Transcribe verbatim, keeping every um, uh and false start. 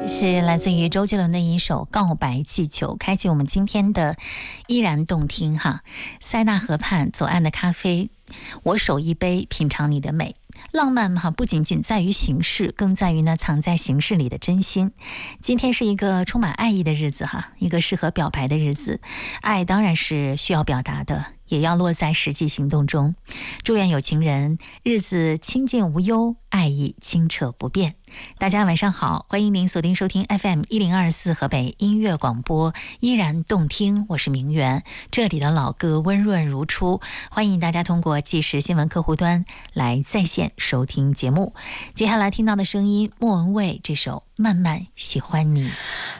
是来自于周杰伦的一首《告白气球》，开启我们今天的依然动听哈。塞纳河畔左岸的咖啡，我手一杯，品尝你的美。浪漫哈，不仅仅在于形式，更在于呢藏在形式里的真心。今天是一个充满爱意的日子哈，一个适合表白的日子。爱当然是需要表达的，也要落在实际行动中。祝愿有情人日子清静无忧，爱意清澈不变。大家晚上好，欢迎您锁定收听 F M 一零二四河北音乐广播，依然动听，我是明媛，这里的老歌温润如初，欢迎大家通过即时新闻客户端来在线收听节目。接下来听到的声音，莫文蔚这首慢慢喜欢你。